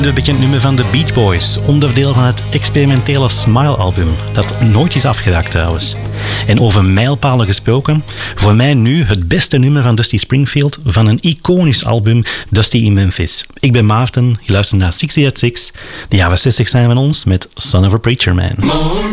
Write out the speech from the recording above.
minder bekend nummer van de Beach Boys. Onderdeel van het experimentele Smile-album. Dat nooit is afgeraakt trouwens. En over mijlpalen gesproken. Voor mij nu het beste nummer van Dusty Springfield van een iconisch album Dusty in Memphis. Ik ben Maarten, je luistert naar 60 at 6. De jaren 60 zijn van ons met Son of a Preacher Man.